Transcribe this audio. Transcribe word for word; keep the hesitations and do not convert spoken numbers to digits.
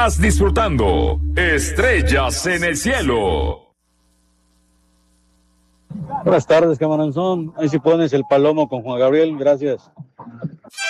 Estás disfrutando Estrellas en el Cielo. Buenas tardes, Camaranzón. Ahí si pones el palomo con Juan Gabriel, gracias.